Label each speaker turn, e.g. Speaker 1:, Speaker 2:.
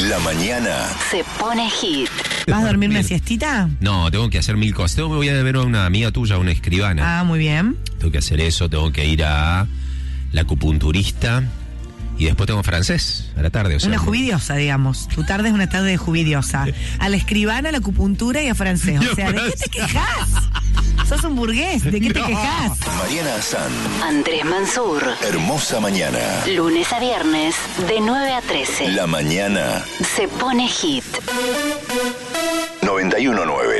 Speaker 1: La mañana
Speaker 2: se pone hit.
Speaker 3: ¿Vas a dormir una siestita?
Speaker 4: No, tengo que hacer mil cosas. Me voy a ver a una amiga tuya, una escribana.
Speaker 3: Ah, muy bien.
Speaker 4: Tengo que hacer eso, tengo que ir a la acupunturista y después tengo francés a la tarde. O sea,
Speaker 3: Una juvidiosa, digamos. Tu tarde es una tarde de juvidiosa. A la escribana, a la acupuntura y a francés. O sea, ¿de qué te quejas? Sos un burgués, ¿de qué te quejas?
Speaker 1: Mariana Azán,
Speaker 2: Andrés Mansur.
Speaker 1: hermosa mañana.
Speaker 2: Lunes a viernes, de 9 a 13.
Speaker 1: La mañana
Speaker 2: Se pone hit.
Speaker 1: 91.9.